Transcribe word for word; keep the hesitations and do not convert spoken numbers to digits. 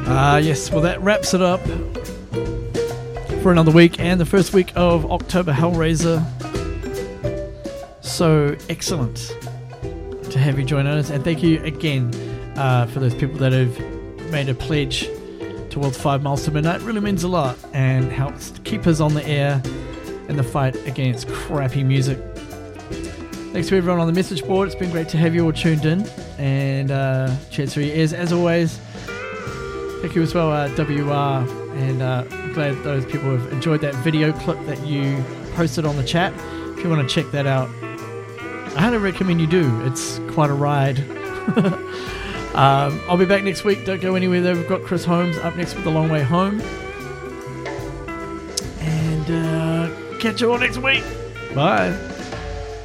Ah, uh, yes. Well, that wraps it up for another week and the first week of October Hellraiser. So excellent to have you join us, and thank you again uh, for those people that have made a pledge towards five miles to midnight. It really means a lot and helps keep us on the air in the fight against crappy music. Thanks to everyone on the message board. It's been great to have you all tuned in, and uh, cheers for your ears as always. Thank you as well, uh, W R, and uh, I'm glad those people have enjoyed that video clip that you posted on the chat. If you want to check that out, I highly recommend you do. It's quite a ride. um, I'll be back next week. Don't go anywhere though. We've got Chris Holmes up next with The Long Way Home. And uh, catch you all next week. Bye.